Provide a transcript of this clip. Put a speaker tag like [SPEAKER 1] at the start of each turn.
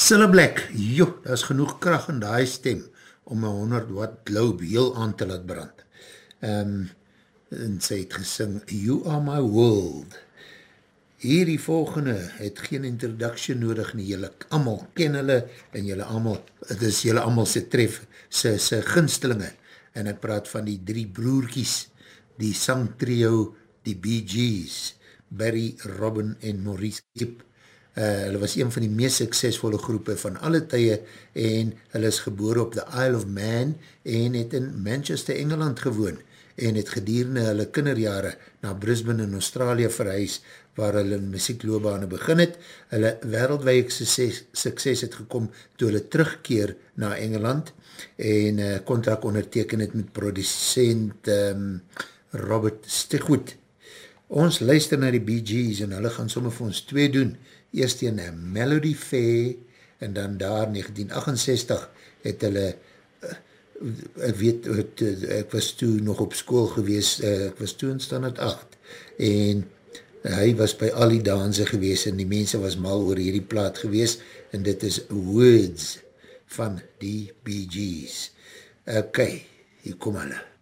[SPEAKER 1] Cilla Black, joh, daar is genoeg krag in die stem om 'n 100 watt globe heel aan te laat brand. En sy het gesing, You Are My World. Hierdie volgende het geen introduction nodig nie, julle allemaal ken hulle en julle allemaal, het is julle allemaal sy tref, sy gunstelinge. En ek praat van die 3 broertjies, die sangtrio, die Bee Gees, Barry, Robin en Maurice Gibb. Hulle was een van die meest suksesvolle groepe van alle tye en hulle is gebore op the Isle of Man en het in Manchester, Engeland gewoon en het gedurende hulle kinderjare na Brisbane in Australië verhuis waar hulle in muziekloopbane begin het. Hulle wereldwye sukses het gekom toe hulle terugkeer na Engeland en kontrak onderteken het met producent Robert Stigwood. Ons luister na die Bee Gees en hulle gaan sommer vir ons 2 doen. Eerst een Melody Fair en dan daar 1968 het hulle, ek weet, ek was toe nog op school gewees, ek was toe in standaard 8 en hy was by al die danse gewees en die mense was mal oor hierdie plaat gewees en dit is Words van die Bee Gees. Ok, hier kom hulle.